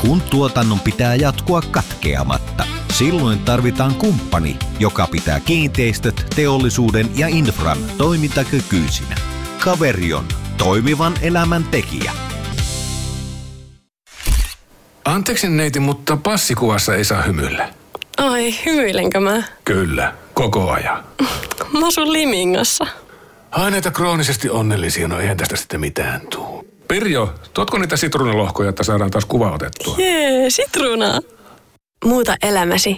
kun tuotannon pitää jatkua katkeamatta. Silloin tarvitaan kumppani, joka pitää kiinteistöt, teollisuuden ja infran toimintakykyisinä. Caverion, toimivan elämän tekijä. Anteeksi neiti, mutta passikuvassa ei saa hymyillä. Ai, hymyilenkö mä? Kyllä, koko ajan. Mä asun Limingassa. Ai näitä kroonisesti onnellisia, no eihän tästä sitten mitään tuu. Pirjo, tuotko niitä sitruunalohkoja, että saadaan taas kuva otettua? Jee, sitruunaa. Muuta elämäsi.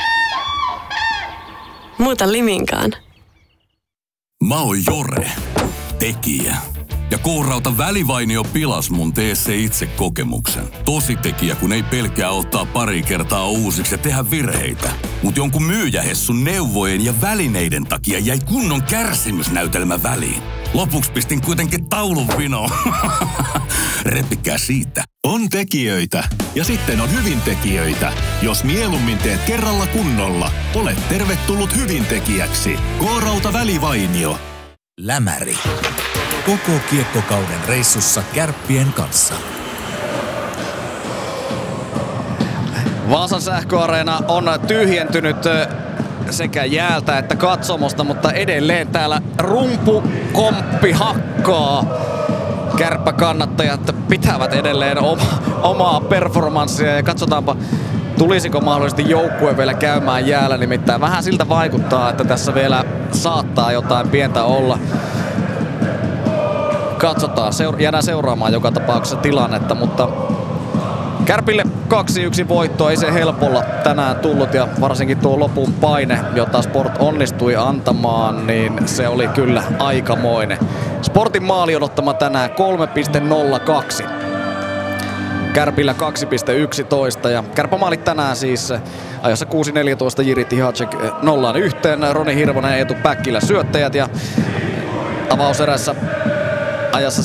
Muuta Liminkaan. Mä oon Jore, tekijä. Ja K-Rauta Välivainio pilas mun tee se itse kokemuksen. Tositekijä, kun ei pelkää ottaa pari kertaa uusiksi ja tehdä virheitä. Mut jonkun myyjähessun neuvojen ja välineiden takia jäi kunnon kärsimysnäytelmä väliin. Lopuksi pistin kuitenkin taulun vinoon. Repikää siitä. On tekijöitä ja sitten on hyvintekijöitä. Jos mieluummin teet kerralla kunnolla, olet tervetullut hyvintekijäksi. K-Rauta Välivainio. Lämäri. Koko kiekkokauden reissussa Kärppien kanssa. Vaasan sähköareena on tyhjentynyt sekä jäältä että katsomosta, mutta edelleen täällä rumpukomppi hakkaa. Kärppäkannattajat pitävät edelleen omaa performanssia ja katsotaanpa, tulisiko mahdollisesti joukkue vielä käymään jäällä. Nimittäin vähän siltä vaikuttaa, että tässä vielä saattaa jotain pientä olla. Katsotaan, jäädään seuraamaan joka tapauksessa tilannetta, mutta Kärpille 2-1 voitto, ei se helpolla tänään tullut ja varsinkin tuo lopun paine, jota Sport onnistui antamaan, niin se oli kyllä aikamoinen. Sportin maali odottama tänään 3.02. Kärpillä 2.11 ja kärpämaalit tänään siis ajassa 6.14 Jiri Tihacek 0-1, Roni Hirvonen ja Eetu Päkkilä syöttäjät ja avauserässä ajassa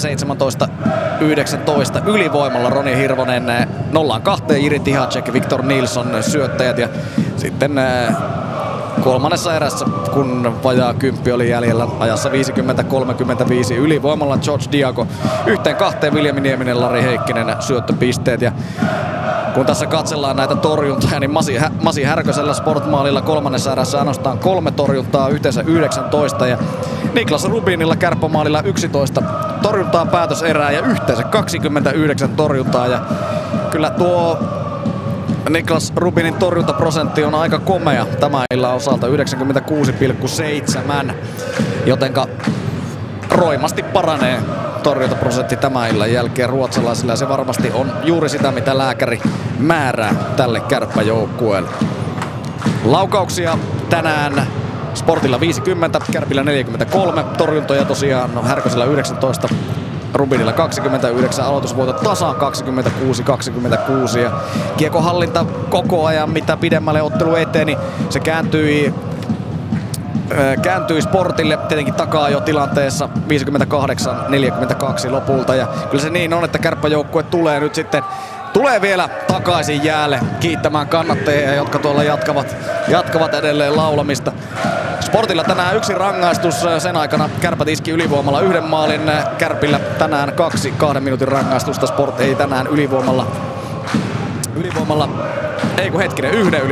17.19 ylivoimalla Roni Hirvonen 0-2, Jiri Tihacek, Victor Nilsson syöttäjät ja sitten kolmannessa erässä, kun vajaa 10 oli jäljellä ajassa 50-35 ylivoimalla George Diago 1-2, Viljami Nieminen, Lari Heikkinen syöttöpisteet ja kun tässä katsellaan näitä torjuntoja, niin Masi Härkösellä Sportmaalilla kolmannessa erässä ainoastaan 3 torjuntaa, yhteensä 19 ja Niklas Rubinilla Kärppämaalilla 11 torjuntaa päätöserää ja yhteensä 29 torjuntaa ja kyllä tuo Niklas Rubinin torjuntaprosentti on aika komea tämän illan osalta 96,7, jotenka roimasti paranee torjuntaprosentti tämän illan jälkeen ruotsalaisilla ja se varmasti on juuri sitä, mitä lääkäri määrää tälle kärppäjoukkueelle. Laukauksia tänään Sportilla 50, Kärpillä 43, torjuntoja tosiaan Härkösellä 19, Rubinilla 29, aloitusvoitot tasaan 26-26 ja kiekohallinta koko ajan mitä pidemmälle ottelu eteni, se kääntyi Sportille tietenkin takaa jo tilanteessa 58-42 lopulta ja kyllä se niin on, että kärppäjoukkue tulee nyt sitten vielä takaisin jäälle kiittämään kannattajia, jotka tuolla jatkavat edelleen laulamista. Sportilla tänään 1 rangaistus, sen aikana Kärpät iski ylivoimalla 1 maalin, Kärpillä tänään 2 minuutin rangaistusta, Sport ei tänään ylivoimalla, ei kun hetkinen, 1